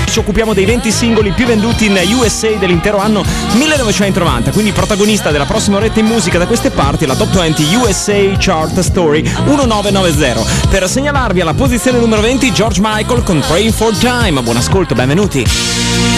ci occupiamo dei 20 singoli più venduti in USA dell'intero anno 1990, quindi protagonista della prossima oretta in musica da queste parti è la Top 20 USA Chart Story 1990. Per segnalarvi alla posizione numero 20 George Michael con Praying for Time. Buon ascolto, benvenuti.